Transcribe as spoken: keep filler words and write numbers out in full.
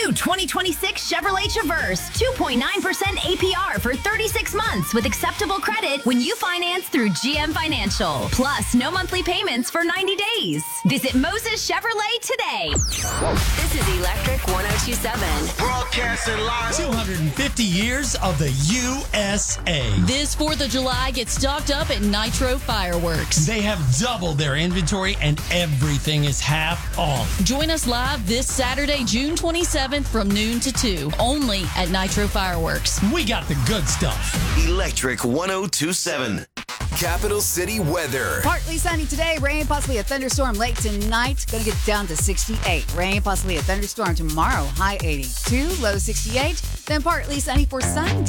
New twenty twenty-six Chevrolet Traverse. two point nine percent A P R for thirty-six months with acceptable credit when you finance through G M Financial. Plus, no monthly payments for ninety days. Visit Moses Chevrolet today. This is Electric one oh two point seven. Broadcasting live. two hundred fifty years of the U S A. This fourth of July gets stocked up at Nitro Fireworks. They have doubled their inventory and everything is half off. Join us live this Saturday, June twenty-seventh from noon to two, only at Nitro Fireworks. We got the good stuff. Electric one oh two point seven. Capital City weather. Partly sunny today. Rain, possibly a thunderstorm late tonight. Going to get down to sixty-eight. Rain, possibly a thunderstorm tomorrow. High eighty-two, low sixty-eight. Then partly sunny for Sunday.